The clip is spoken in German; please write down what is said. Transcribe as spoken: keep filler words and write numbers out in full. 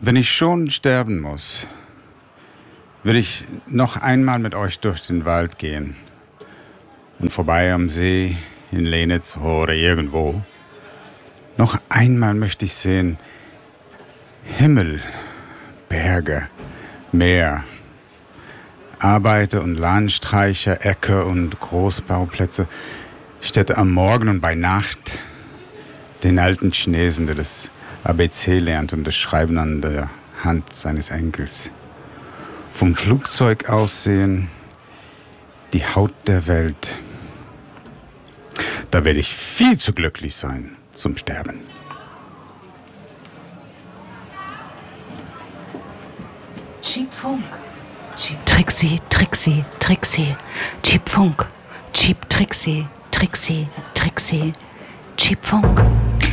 Wenn ich schon sterben muss, will ich noch einmal mit euch durch den Wald gehen und vorbei am See in Lenitz oder irgendwo. Noch einmal möchte ich sehen Himmel, Berge, Meer, Arbeiter- und Landstreicher, Äcker und Großbauplätze, Städte am Morgen und bei Nacht, den alten Chinesen, der das A B C lernt und das Schreiben an der Hand seines Enkels. Vom Flugzeug aus sehen, die Haut der Welt. Da werde ich viel zu glücklich sein zum Sterben. Cheap Funk. Cheap Trixie, Trixie, Trixie. Cheap Funk. Cheap Trixie, Trixie, Trixie. Cheap Funk.